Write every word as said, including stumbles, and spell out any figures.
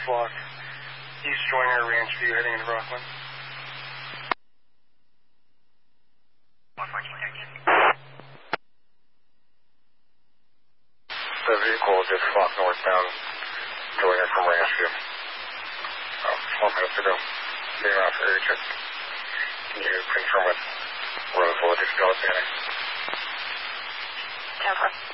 block, East Joyner Ranch View, heading into Rockland. one fourteen thirteen. The vehicle just flopped northbound, Joyner from Ranch View. Oh, twelve minutes ago. Being off area check. Can you confirm with Roseville if you don't see any? ten four.